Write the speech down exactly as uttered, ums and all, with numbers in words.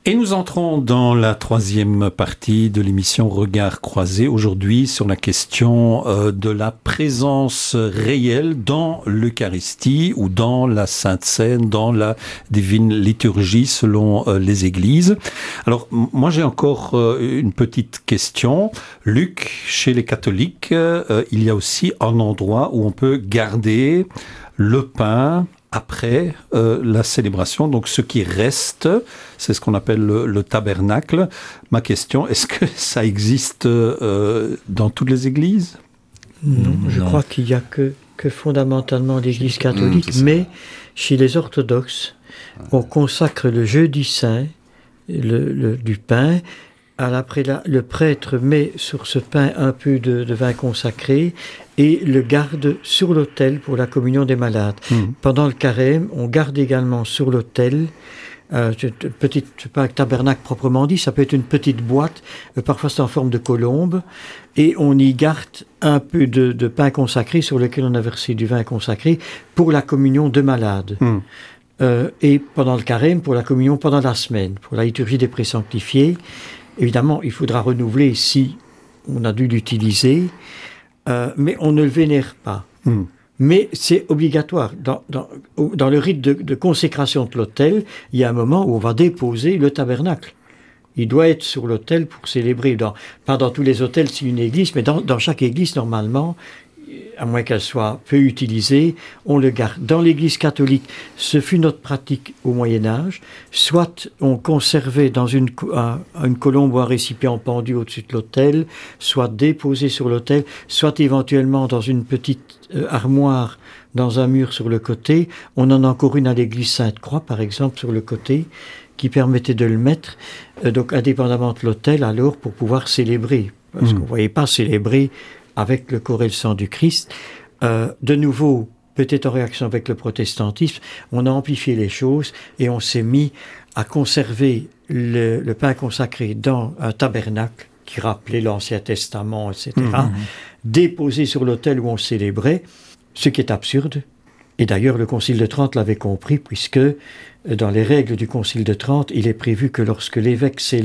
Et nous entrons dans la troisième partie de l'émission Regard croisé, aujourd'hui sur la question euh, de la présence réelle dans l'Eucharistie ou dans la Sainte Seine, dans la divine liturgie selon euh, les églises. Alors m- moi j'ai encore euh, une petite question. Luc, chez les catholiques, euh, il y a aussi un endroit où on peut garder le pain après euh, la célébration, donc ce qui reste, c'est ce qu'on appelle le, le tabernacle. Ma question, est-ce que ça existe euh, dans toutes les églises ? Non, je non. crois qu'il n'y a que, que fondamentalement l'Église catholique, mmh, mais chez les orthodoxes, on consacre le jeudi saint le, le, du pain. À l'après la, le prêtre met sur ce pain un peu de, de vin consacré et le garde sur l'autel pour la communion des malades. Mmh. Pendant le carême, on garde également sur l'autel euh, une petite, pas un tabernacle proprement dit, ça peut être une petite boîte, euh, parfois c'est en forme de colombe, et on y garde un peu de, de pain consacré sur lequel on a versé du vin consacré pour la communion de malades. Mmh. Euh, et pendant le carême, pour la communion pendant la semaine, pour la liturgie des présanctifiés. Évidemment, il faudra renouveler si on a dû l'utiliser, euh, mais on ne le vénère pas. Mmh. Mais c'est obligatoire. Dans, dans, dans le rite de, de consécration de l'autel, il y a un moment où on va déposer le tabernacle. Il doit être sur l'autel pour célébrer. Dans, pas dans tous les autels, c'est une église, mais dans, dans chaque église, normalement, à moins qu'elle soit peu utilisée, on le garde. Dans l'Église catholique, ce fut notre pratique au Moyen-Âge. Soit on conservait dans une, un, une colombe ou un récipient pendu au-dessus de l'autel, soit déposé sur l'autel, soit éventuellement dans une petite euh, armoire dans un mur sur le côté. On en a encore une à l'Église Sainte-Croix, par exemple, sur le côté, qui permettait de le mettre, euh, donc indépendamment de l'autel, alors, pour pouvoir célébrer. Parce mmh. qu'on ne voyait pas célébrer avec le corps et le sang du Christ. Euh, de nouveau, peut-être en réaction avec le protestantisme, on a amplifié les choses et on s'est mis à conserver le, le pain consacré dans un tabernacle qui rappelait l'Ancien Testament, et cetera, mmh. déposé sur l'autel où on célébrait, ce qui est absurde. Et d'ailleurs, le Concile de Trente l'avait compris, puisque dans les règles du Concile de Trente, il est prévu que lorsque l'évêque célèbre